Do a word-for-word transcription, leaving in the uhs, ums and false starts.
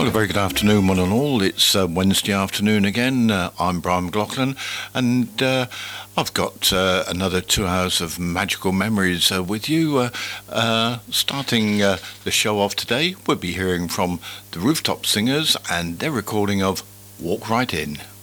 Well, a very good afternoon, one and all. It's uh, Wednesday afternoon again. Uh, I'm Brian McLaughlin, and uh, I've got uh, another two hours of magical memories uh, with you. Uh, uh, starting uh, the show off today, we'll be hearing from the Rooftop Singers and their recording of Walk Right In.